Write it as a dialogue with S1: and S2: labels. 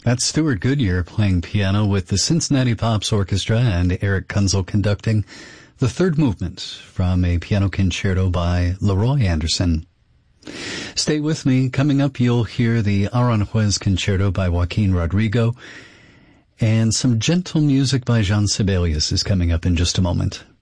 S1: That's Stuart Goodyear playing piano with the Cincinnati Pops Orchestra and Eric Kunzel conducting the third movement from a piano concerto by Leroy Anderson. Stay with me. Coming up, you'll hear the Aranjuez Concerto by Joaquin Rodrigo, and some gentle music by Jean Sibelius is coming up in just a moment.